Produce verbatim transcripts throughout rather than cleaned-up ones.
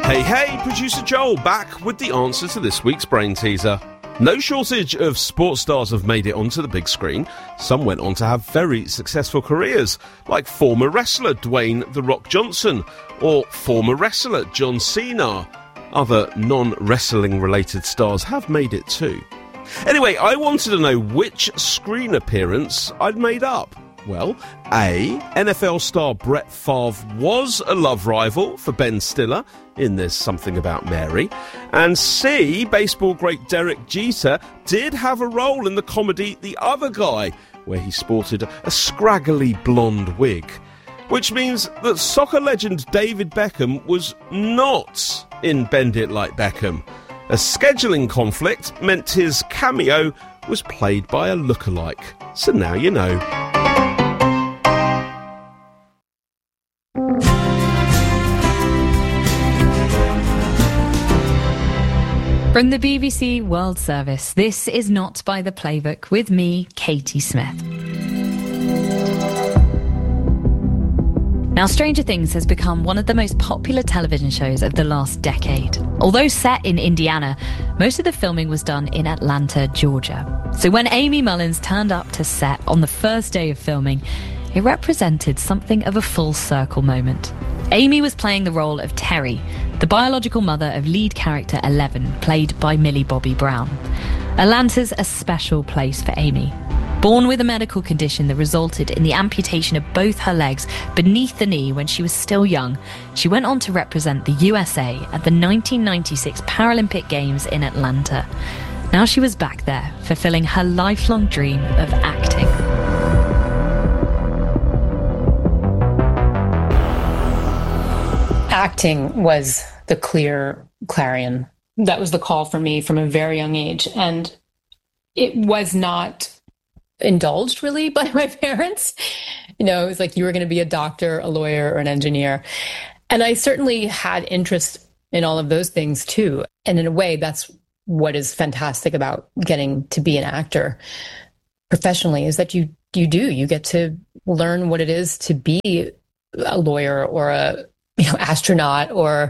Hey, hey, producer Joel back with the answer to this week's brain teaser. No shortage of sports stars have made it onto the big screen. Some went on to have very successful careers, like former wrestler Dwayne "The Rock" Johnson, or former wrestler John Cena. Other non-wrestling related stars have made it too. Anyway, I wanted to know which screen appearance I'd made up. Well, A, N F L star Brett Favre was a love rival for Ben Stiller in There's Something About Mary, and C, baseball great Derek Jeter did have a role in the comedy The Other Guy, where he sported a scraggly blonde wig. Which means that soccer legend David Beckham was not in Bend It Like Beckham. A scheduling conflict meant his cameo was played by a lookalike. So now you know. From the B B C World Service, this is Not by the Playbook with me, Katie Smith. Now, Stranger Things has become one of the most popular television shows of the last decade. Although set in Indiana, most of the filming was done in Atlanta, Georgia. So when Amy Mullins turned up to set on the first day of filming, it represented something of a full circle moment. Amy was playing the role of Terry, the biological mother of lead character Eleven, played by Millie Bobby Brown. Atlanta's a special place for Amy. Born with a medical condition that resulted in the amputation of both her legs beneath the knee when she was still young, she went on to represent the U S A at the nineteen ninety-six Paralympic Games in Atlanta. Now she was back there, fulfilling her lifelong dream of acting. Acting was the clear clarion. That was the call for me from a very young age. And it was not indulged really by my parents. You know, it was like you were going to be a doctor, a lawyer, or an engineer. And I certainly had interest in all of those things too. And in a way, that's what is fantastic about getting to be an actor professionally, is that you you do, you get to learn what it is to be a lawyer or a you know, astronaut or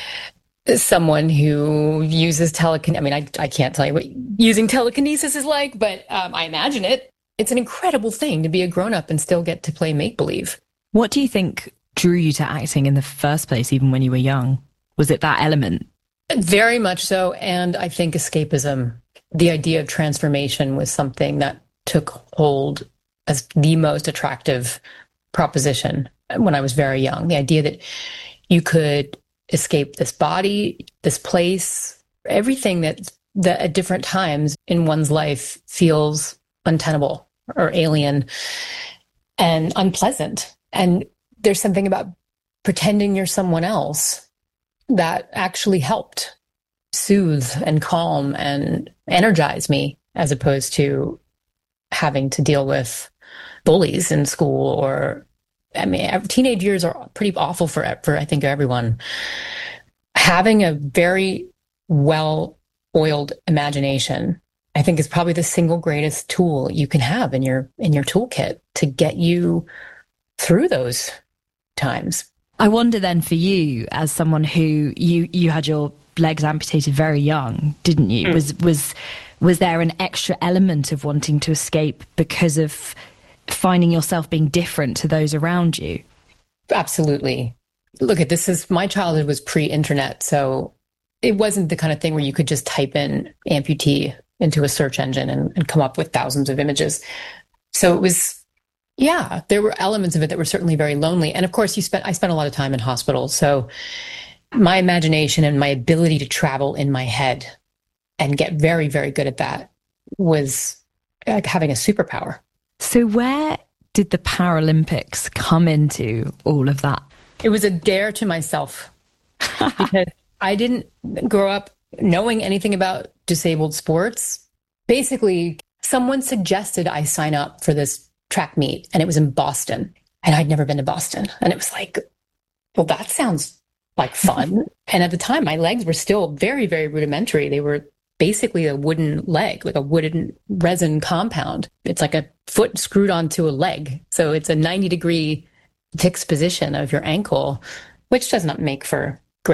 someone who uses telekinesis. I mean, I, I can't tell you what using telekinesis is like, but um, I imagine it. It's an incredible thing to be a grown-up and still get to play make-believe. What do you think drew you to acting in the first place, even when you were young? Was it that element? Very much so. And I think escapism, the idea of transformation, was something that took hold as the most attractive proposition when I was very young. The idea that you could escape this body, this place, everything that, that at different times in one's life feels untenable or alien and unpleasant. And there's something about pretending you're someone else that actually helped soothe and calm and energize me, as opposed to having to deal with bullies in school. Or I mean, teenage years are pretty awful for, for I think, everyone. Having a very well-oiled imagination, I think, is probably the single greatest tool you can have in your in your toolkit to get you through those times. I wonder then, for you, as someone who you you had your legs amputated very young, didn't you? Mm. Was was was there an extra element of wanting to escape because of finding yourself being different to those around you? Absolutely. Look, at this is my childhood was pre-internet, so it wasn't the kind of thing where you could just type in amputee into a search engine and, and come up with thousands of images. So it was, yeah, there were elements of it that were certainly very lonely. And of course, you spent I spent a lot of time in hospitals, so my imagination and my ability to travel in my head and get very, very good at that was like having a superpower. So where did the Paralympics come into all of that? It was a dare to myself, because I didn't grow up knowing anything about disabled sports. Basically, someone suggested I sign up for this track meet, and it was in Boston, and I'd never been to Boston. And it was like, well, that sounds like fun. And at the time, my legs were still very, very rudimentary. They were basically a wooden leg, like a wooden resin compound. It's like a foot screwed onto a leg. So it's a ninety degree fixed position of your ankle, which does not make for great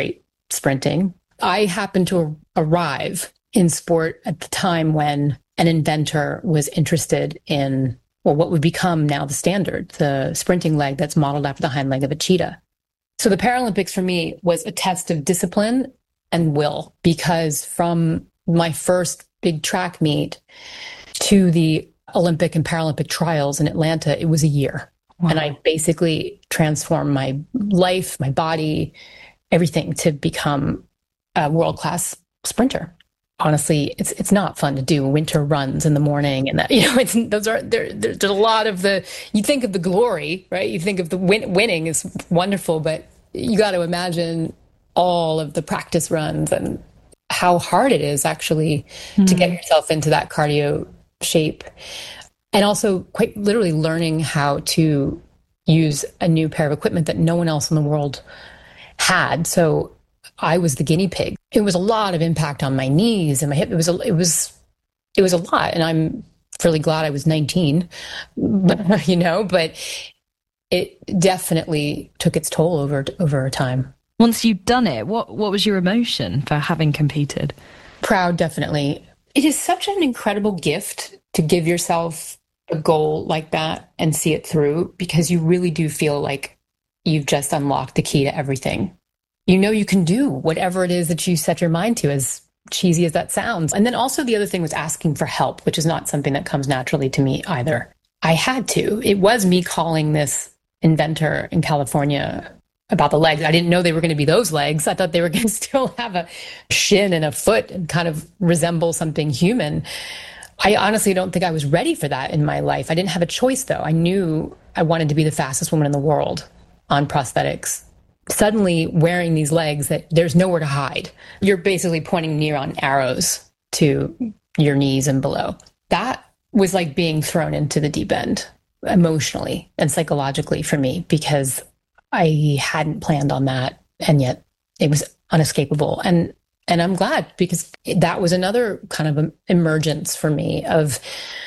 sprinting. I happened to arrive in sport at the time when an inventor was interested in, well, what would become now the standard, the sprinting leg that's modeled after the hind leg of a cheetah. So the Paralympics for me was a test of discipline and will, because from my first big track meet to the Olympic and Paralympic trials in Atlanta, it was a year. Wow. And I basically transformed my life, my body, everything to become a world-class sprinter. Honestly, it's it's not fun to do winter runs in the morning, and that, you know, it's those are there. There's a lot of the, you think of the glory, right? You think of the win, winning is wonderful, but you got to imagine all of the practice runs and how hard it is actually mm-hmm. to get yourself into that cardio shape, and also quite literally learning how to use a new pair of equipment that no one else in the world had. So I was the guinea pig. It was a lot of impact on my knees and my hip. It was a, it was, it was a lot. And I'm really glad I was nineteen, but, you know, but it definitely took its toll over, over time. Once you'd done it, what, what was your emotion for having competed? Proud, definitely. It is such an incredible gift to give yourself a goal like that and see it through, because you really do feel like you've just unlocked the key to everything. You know, you can do whatever it is that you set your mind to, as cheesy as that sounds. And then also the other thing was asking for help, which is not something that comes naturally to me either. I had to. It was me calling this inventor in California about the legs. I didn't know they were going to be those legs. I thought they were going to still have a shin and a foot and kind of resemble something human. I honestly don't think I was ready for that in my life. I didn't have a choice, though. I knew I wanted to be the fastest woman in the world on prosthetics. Suddenly wearing these legs that there's nowhere to hide. You're basically pointing neuron arrows to your knees and below. That was like being thrown into the deep end emotionally and psychologically for me, because I hadn't planned on that. And yet it was unescapable. And, and I'm glad, because that was another kind of emergence for me of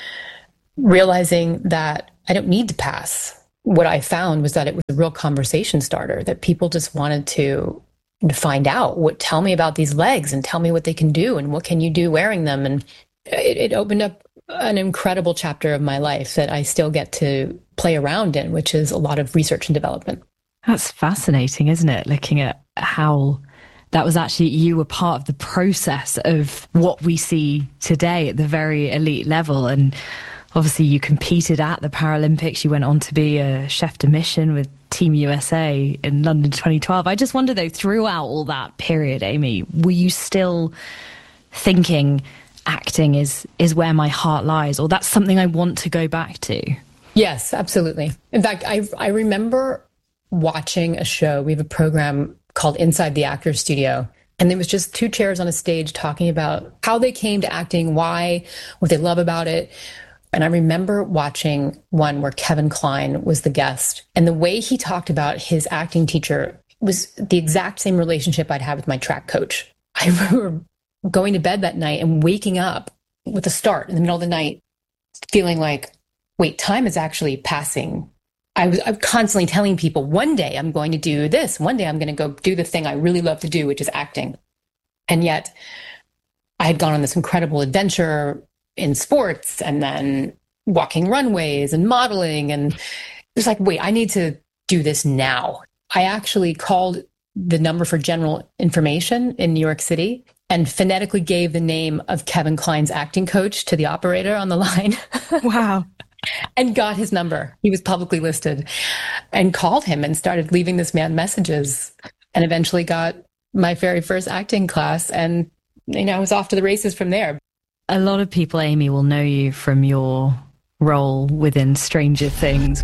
realizing that I don't need to pass. What I found was that it was a real conversation starter, that people just wanted to find out, what, tell me about these legs and tell me what they can do and what can you do wearing them. And it, it opened up an incredible chapter of my life that I still get to play around in, which is a lot of research and development. That's fascinating, isn't it? Looking at how that was actually, you were part of the process of what we see today at the very elite level. And obviously you competed at the Paralympics. You went on to be a chef de mission with Team U S A in London twenty twelve. I just wonder, though, throughout all that period, Amy, were you still thinking acting is is where my heart lies, or that's something I want to go back to? Yes, absolutely. In fact, I I remember watching a show. We have a program called Inside the Actors Studio. And there was just two chairs on a stage talking about how they came to acting, why, what they love about it. And I remember watching one where Kevin Kline was the guest. And the way he talked about his acting teacher was the exact same relationship I'd had with my track coach. I remember going to bed that night and waking up with a start in the middle of the night, feeling like, wait, time is actually passing. I was I'm constantly telling people, one day I'm going to do this. One day I'm going to go do the thing I really love to do, which is acting. And yet I had gone on this incredible adventure in sports and then walking runways and modeling. And it was like, wait, I need to do this now. I actually called the number for general information in New York City and phonetically gave the name of Kevin Kline's acting coach to the operator on the line. Wow. And got his number. He was publicly listed, and called him and started leaving this man messages, and eventually got my very first acting class. And, you know, I was off to the races from there. A lot of people, Amy, will know you from your role within Stranger Things.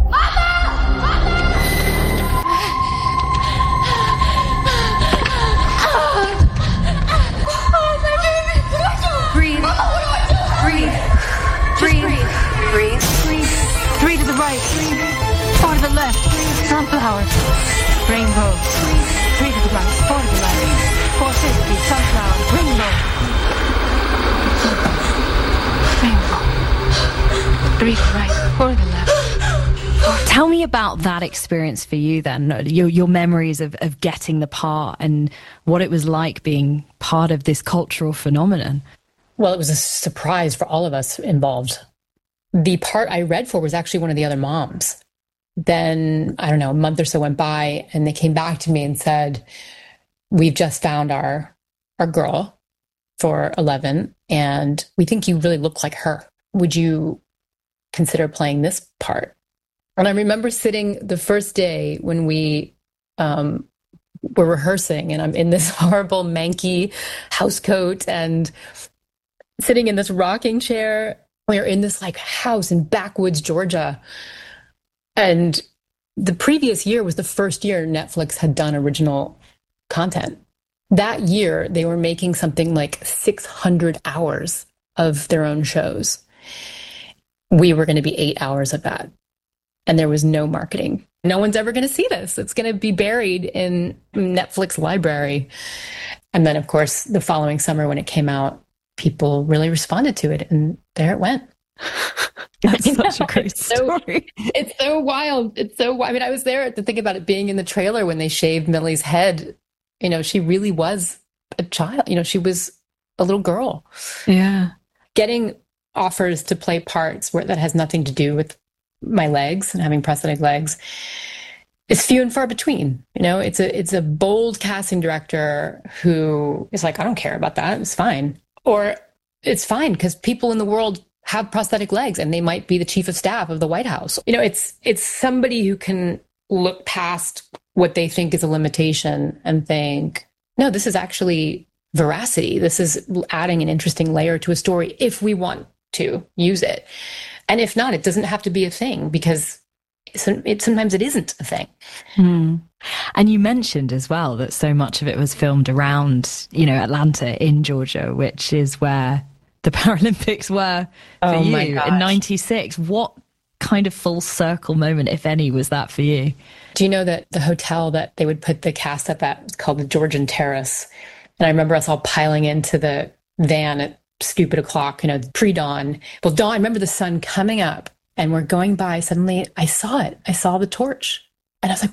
Sunflower, rainbow, three to the right, four to the left, four fifty, sunflower, rainbow, rainbow, three to the right, four to the left, four to Tell me about that experience for you then, your your memories of, of getting the part and what it was like being part of this cultural phenomenon. Well, it was a surprise for all of us involved. The part I read for was actually one of the other moms. Then, I don't know, a month or so went by and they came back to me and said, we've just found our our girl for Eleven and we think you really look like her. Would you consider playing this part? And I remember sitting the first day when we um, were rehearsing and I'm in this horrible manky house coat and sitting in this rocking chair. We were in this like house in backwoods Georgia. And the previous year was the first year Netflix had done original content. That year, they were making something like six hundred hours of their own shows. We were going to be eight hours of that. And there was no marketing. No one's ever going to see this. It's going to be buried in Netflix library. And then, of course, the following summer when it came out, people really responded to it. And there it went. That's such a great it's so, story. It's so wild. It's so wild. I mean, I was there to think about it being in the trailer when they shaved Millie's head. You know, she really was a child. You know, she was a little girl. Yeah. Getting offers to play parts where that has nothing to do with my legs and having prosthetic legs is few and far between. You know, it's a it's a bold casting director who is like, I don't care about that. It's fine. Or it's fine because people in the world have prosthetic legs and they might be the chief of staff of the White House. You know, it's it's somebody who can look past what they think is a limitation and think, no, this is actually veracity. This is adding an interesting layer to a story if we want to use it. And if not, it doesn't have to be a thing because it, sometimes it isn't a thing. Mm. And you mentioned as well that so much of it was filmed around, you know, Atlanta in Georgia, which is where the Paralympics were for oh you my gosh. in ninety-six. What kind of full circle moment, if any, was that for you? Do you know that the hotel that they would put the cast up at was called the Georgian Terrace? And I remember us all piling into the van at stupid o'clock, you know, pre-dawn. Well, dawn, I remember the sun coming up and we're going by. Suddenly I saw it. I saw the torch. And I was like,